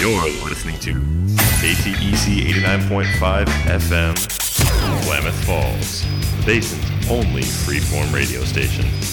You're listening to KTEC 89.5 FM, Klamath Falls, the Basin's only freeform radio station.